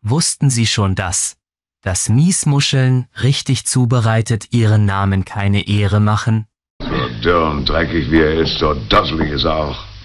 Wussten Sie schon dass Miesmuscheln, richtig zubereitet, ihren Namen keine Ehre machen? So dürr und dreckig wie er ist, so dusselig ist er auch.